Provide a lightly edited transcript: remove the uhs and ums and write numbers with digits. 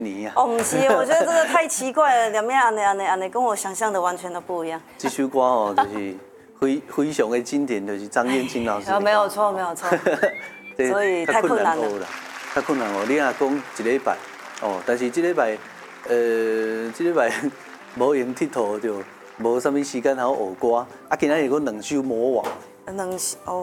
你呀。 哦，不是，我觉得这个太奇怪了，两边安尼，跟我想象的完全都不一样。 这首歌哦，就是非常的经典，就是张燕青老师的歌。 没有错，没有错。所以太困难了。 太困难哦！你若讲一礼拜哦，但是这礼拜无闲佚佗，就无啥物时间好学歌。啊，今仔日我2首魔王。 2首哦。